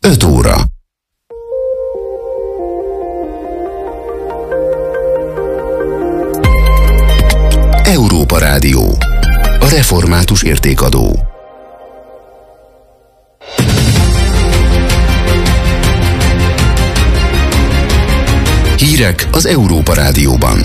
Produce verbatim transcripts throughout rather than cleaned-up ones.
öt óra. Európa Rádió. A református értékadó. Hírek az Európa Rádióban.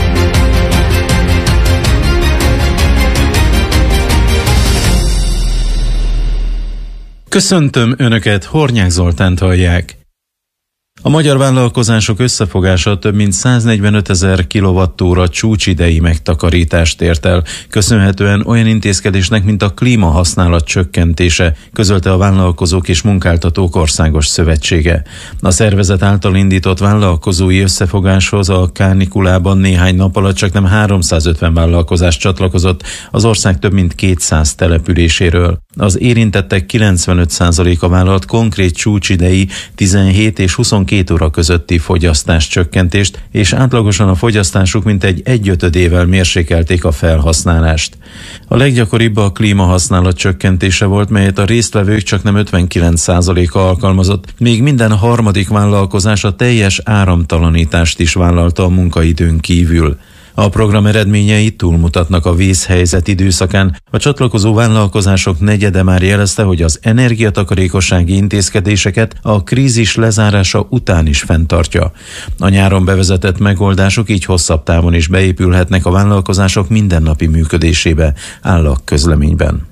Köszöntöm Önöket, Hornyák Zoltánt hallják. A magyar vállalkozások összefogása több mint száznegyvenötezer kilovattóra csúcsidei megtakarítást ért el, köszönhetően olyan intézkedésnek, mint a klímahasználat csökkentése, közölte a Vállalkozók és Munkáltatók Országos Szövetsége. A szervezet által indított vállalkozói összefogáshoz a kánikulában néhány nap alatt csaknem háromszázötven vállalkozás csatlakozott az ország több mint kétszáz településéről. Az érintettek kilencvenöt százaléka vállalt konkrét csúcsidei tizenhét és huszonkét óra közötti fogyasztás csökkentést, és átlagosan a fogyasztásuk mintegy egyötödével mérsékelték a felhasználást. A leggyakoribb a klímahasználat csökkentése volt, melyet a résztvevők csaknem ötvenkilenc százaléka alkalmazott, még minden harmadik vállalkozás a teljes áramtalanítást is vállalta a munkaidőn kívül. A program eredményei túlmutatnak a vészhelyzet időszakán. A csatlakozó vállalkozások negyede már jelezte, hogy az energiatakarékossági intézkedéseket a krízis lezárása után is fenntartja. A nyáron bevezetett megoldások így hosszabb távon is beépülhetnek a vállalkozások mindennapi működésébe, áll a közleményben.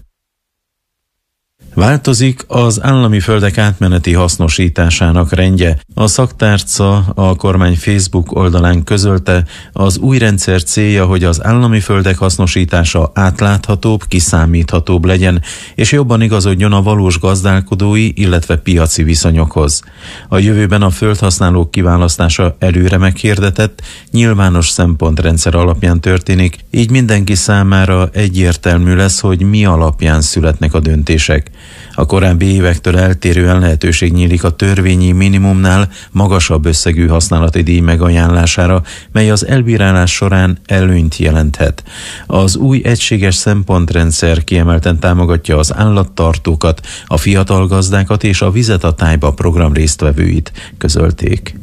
Változik az állami földek átmeneti hasznosításának rendje. A szaktárca a kormány Facebook oldalán közölte, az új rendszer célja, hogy az állami földek hasznosítása átláthatóbb, kiszámíthatóbb legyen, és jobban igazodjon a valós gazdálkodói, illetve piaci viszonyokhoz. A jövőben a földhasználók kiválasztása előre meghirdetett, nyilvános szempontrendszer alapján történik, így mindenki számára egyértelmű lesz, hogy mi alapján születnek a döntések. A korábbi évektől eltérően lehetőség nyílik a törvényi minimumnál magasabb összegű használati díj megajánlására, mely az elbírálás során előnyt jelenthet. Az új egységes szempontrendszer kiemelten támogatja az állattartókat, a fiatal gazdákat és a Vizet a tájba program résztvevőit, közölték.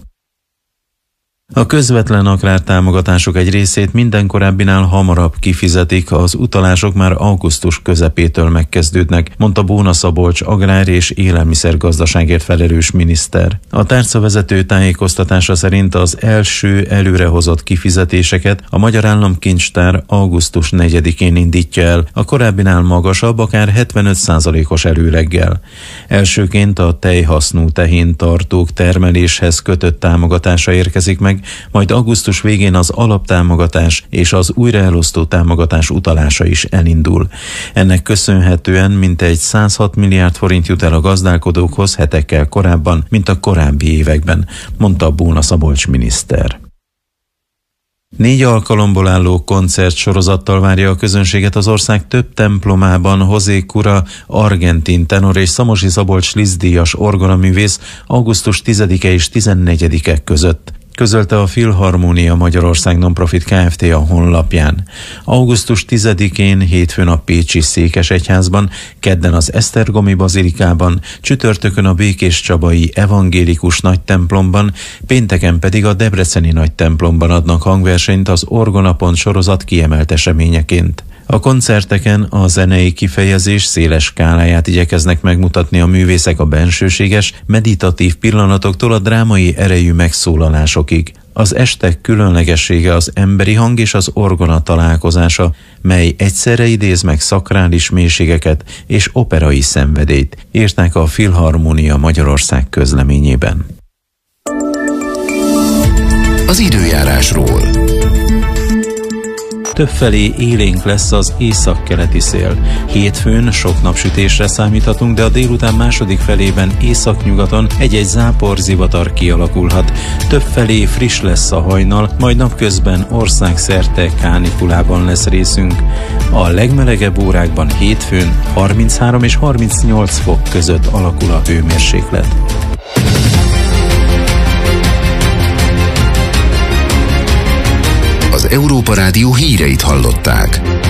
A közvetlen agrártámogatások egy részét minden korábbinál hamarabb kifizetik, az utalások már augusztus közepétől megkezdődnek, mondta Bóna Szabolcs agrár- és élelmiszergazdaságért felelős miniszter. A tárcavezető tájékoztatása szerint az első előrehozott kifizetéseket a Magyar Államkincstár augusztus negyedikén indítja el, a korábbinál magasabb, akár hetvenöt százalékos előleggel. Elsőként a tejhasznú tehéntartók termeléshez kötött támogatása érkezik meg, majd augusztus végén az alaptámogatás és az újraelosztó támogatás utalása is elindul. Ennek köszönhetően mintegy százhat milliárd forint jut el a gazdálkodókhoz hetekkel korábban, mint a korábbi években, mondta Bóna Szabolcs miniszter. Négy alkalomból álló koncertsorozattal várja a közönséget az ország több templomában José Cura, argentin tenor és Szamosi Szabolcs Liszt-díjas orgonaművész augusztus tizedike és tizennegyedike között, közölte a Filharmónia Magyarország Nonprofit Kft. A honlapján. augusztus tizedikén hétfőn a pécsi Székesegyházban, kedden az Esztergomi Bazilikában, csütörtökön a Békéscsabai Evangélikus Nagytemplomban, pénteken pedig a Debreceni Nagytemplomban adnak hangversenyt az Orgonapont sorozat kiemelt eseményeként. A koncerteken a zenei kifejezés széles skáláját igyekeznek megmutatni a művészek a bensőséges, meditatív pillanatoktól a drámai erejű megszólalásokig. Az este különlegessége az emberi hang és az orgona találkozása, mely egyszerre idéz meg szakrális mélységeket és operai szenvedélyt, írták a Filharmónia Magyarország közleményében. Az időjárásról. Többfelé élénk lesz az északkeleti szél. Hétfőn sok napsütésre számíthatunk, de a délután második felében északnyugaton egy-egy záporzivatar kialakulhat. Többfelé friss lesz a hajnal, majd napközben országszerte kánikulában lesz részünk. A legmelegebb órákban hétfőn harminchárom és harmincnyolc fok között alakul a hőmérséklet. Az Európa Rádió híreit hallották.